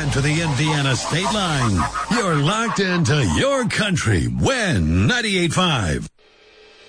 to the Indiana state line. You're locked into your country. When 98.5.